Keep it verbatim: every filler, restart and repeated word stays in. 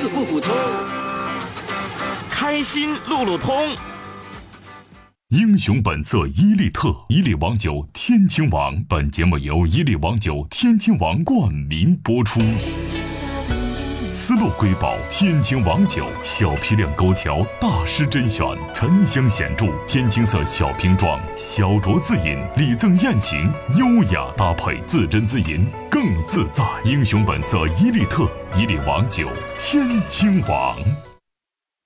户户冲。 开心路路通。 英雄本色伊利特，伊利王酒天青王。本节目由伊利王酒天青王冠名播出。丝路瑰宝天青王酒，小批量勾调，大师甄选，沉香显著，天青色小瓶装，小酌自饮，礼赠宴请，优雅搭配，自斟自饮更自在。英雄本色伊利特，伊利王酒天青王。